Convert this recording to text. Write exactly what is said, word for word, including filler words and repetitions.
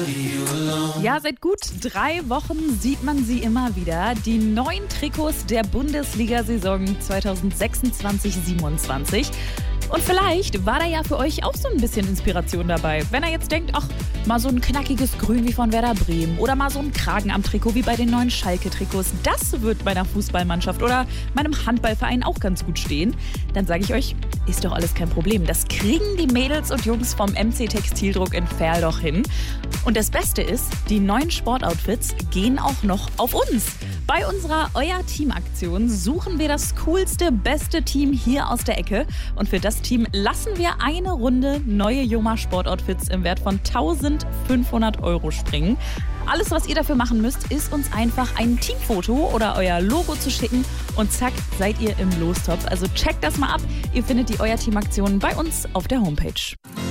Ja, seit gut drei Wochen sieht man sie immer wieder. Die neuen Trikots der Bundesliga-Saison zwanzig sechsundzwanzig siebenundzwanzig. Und vielleicht war da ja für euch auch so ein bisschen Inspiration dabei. Wenn er jetzt denkt, ach, mal so ein knackiges Grün wie von Werder Bremen oder mal so ein Kragen am Trikot wie bei den neuen Schalke-Trikots, das wird meiner Fußballmannschaft oder meinem Handballverein auch ganz gut stehen. Dann sage ich euch, ist doch alles kein Problem. Das kriegen die Mädels und Jungs vom M C Textildruck in Verl doch hin. Und das Beste ist, die neuen Sportoutfits gehen auch noch auf uns. Bei unserer Euer Team-Aktion suchen wir das coolste, beste Team hier aus der Ecke. Und für das Team lassen wir eine Runde neue Joma Sportoutfits im Wert von eintausendfünfhundert Euro springen. Alles, was ihr dafür machen müsst, ist uns einfach ein Teamfoto oder euer Logo zu schicken und zack, seid ihr im Lostopf. Also checkt das mal ab. Ihr findet die Euer Team-Aktion bei uns auf der Homepage.